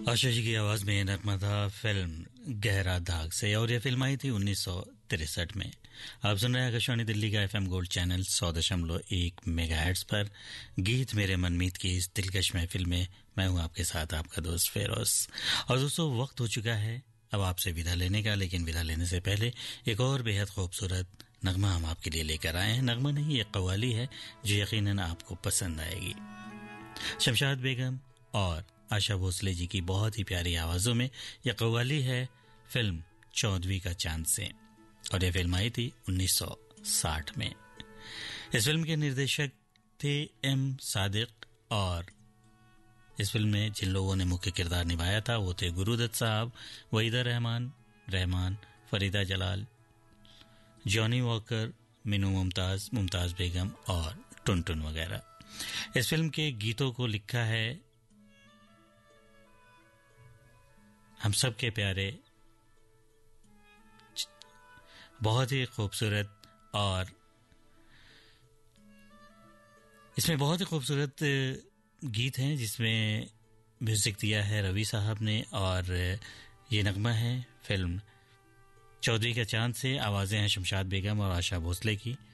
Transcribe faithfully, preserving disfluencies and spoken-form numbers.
आशा जी की आवाज में नगमा था फिल्म गहरा दाग से, और यह फिल्म आई थी उन्नीस सौ तिरसठ में। आप सुन रहे हैं आकाशवाणी दिल्ली का एफएम गोल्ड चैनल सौ दशमलव एक मेगाहर्ट्ज पर गीत मेरे मनमीत की इस दिलकश महफिल में मैं हूं आपके साथ आपका दोस्त फेरोज। और दोस्तों, वक्त हो चुका है अब आपसे विदा लेने का, लेकिन विदा लेने से पहले एक और बेहद खूबसूरत नगमा हम आपके लिए लेकर आए हैं। नगमा नहीं, ये कव्वाली है जो यकीनन आपको पसंद आएगी। शमशाद बेगम और आशा भोसले जी की बहुत ही प्यारी आवाजों में यह कव्वाली है फिल्म चौदहवीं का चांद से, और यह फिल्म आई थी उन्नीस सौ साठ में। इस फिल्म के निर्देशक थे एम सादिक, और इस फिल्म में जिन लोगों ने मुख्य किरदार निभाया था वो थे गुरुदत्त साहब, वहीदा रहमान रहमान फरीदा जलाल, जॉनी वॉकर, मीनू मुमताज, मुमताज बेगम और टुनटुन वगैरह। इस फिल्म के गीतों को लिखा है हम सब के प्यारे, बहुत ही खूबसूरत, और इसमें बहुत ही खूबसूरत गीत हैं जिसमें म्यूजिक दिया है रवि साहब ने, और ये नगमा है फिल्म चौधरी का चांद से। आवाजें हैं शमशाद बेगम और आशा भोसले की।